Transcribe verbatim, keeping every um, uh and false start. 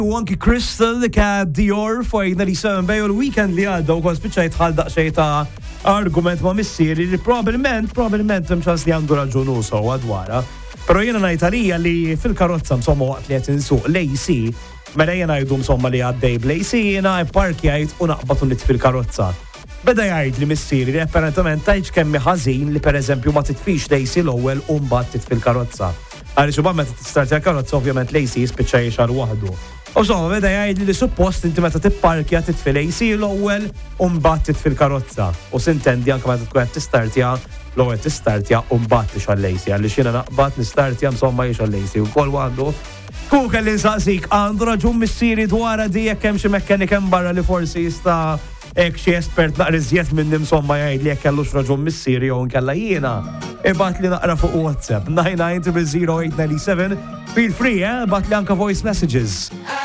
U anki Crystal li kad Dior fojna li seven bej u l-weekend li għadda u kon spiċċajt ħal daqxej ta' argument ma' missieri li probabilment, probabilment mċans li għandu raġunu so għadwara. Pero jena najtalija li fil-karozza msomma waqt li għet insuq l'A C, mela jena jgħidu msomma li għaddej b'A C jena parkjajt u naqbatu nit fil-karozza. Beda jgħid li missieri li apparentament tajċ kemmi ħażin li per eżempju ma titfix l'A C l-ewwel u mbagħad tit fil-karozza. Għalli xubba meta t-starti għal-karozza ovvjament l'A C spiċċa jiexar wahdu. U somma, beda jgħid li suppost inti meta tipparkja titfil A C l-ewwel u mbagħad titfil karozza. U sintendi anke meta tkun qed tistartja l-ewwel tistartja u mbagħad tix għall-A C għalli xina naqbad nistartja msomma jiex għall-A C u kol għandu. Ku kelli nsaqsik għandu raġun missieri dwar di jekk hemm xi mekkanik hemm barra li forsi jista' ek xie espert naqriżjiet minn nimsomma jgħid li jekk kellux raġun missieri jew nkella jiena. Ibgħat li naqra fuq WhatsApp nine nine zero zero eight nine seven. Feel free, eh? Bat li anka voice messages.